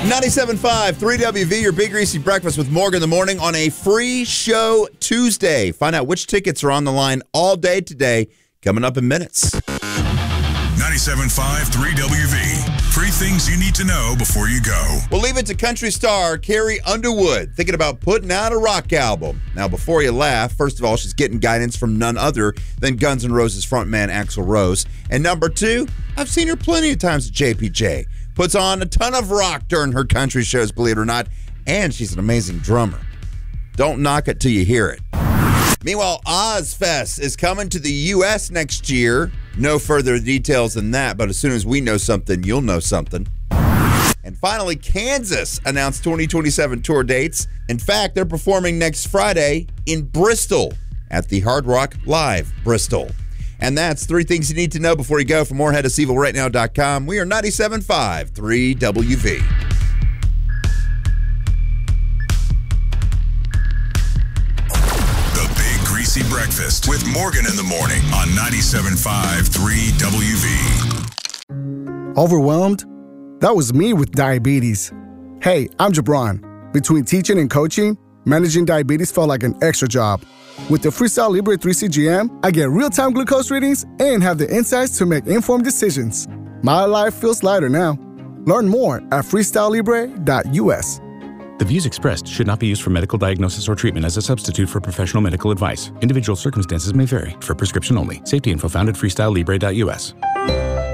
97.5, 3WV, your Big Greasy Breakfast with Morgan in the morning on a free show Tuesday. Find out which tickets are on the line all day today, coming up in minutes. 97.5, 3WV. Three things you need to know before you go. We'll leave it to country star Carrie Underwood, thinking about putting out a rock album. Now, before you laugh, first of all, she's getting guidance from none other than Guns N' Roses frontman Axl Rose. And number two, I've seen her plenty of times at JPJ. Puts on a ton of rock during her country shows, believe it or not, and she's an amazing drummer. Don't knock it till you hear it. Meanwhile, Ozfest is coming to the U.S. next year. No further details than that, but as soon as we know something, you'll know something. And finally, Kansas announced 2027 tour dates. In fact, they're performing next Friday in Bristol at the Hard Rock Live Bristol. And that's three things you need to know before you go. For more, head to SevilRightNow.com. We are 97.5, 3WV. The Big Greasy Breakfast with Morgan in the morning on 97.5, 3WV. Overwhelmed? That was me with diabetes. Hey, I'm Jabron. Between teaching and coaching, managing diabetes felt like an extra job. With the Freestyle Libre 3 CGM, I get real-time glucose readings and have the insights to make informed decisions. My life feels lighter now. Learn more at freestylelibre.us. The views expressed should not be used for medical diagnosis or treatment as a substitute for professional medical advice. Individual circumstances may vary. For prescription only. Safety info found at freestylelibre.us.